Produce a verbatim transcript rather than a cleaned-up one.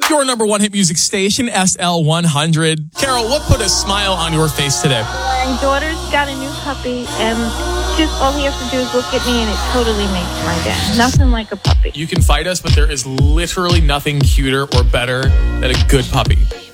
Your number one hit music station, S L one hundred. Carol, what put a smile on your face today? My daughter's got a new puppy, and just all he has to do is look at me, and it totally makes my day. Nothing like a puppy. You can fight us, but there is literally nothing cuter or better than a good puppy.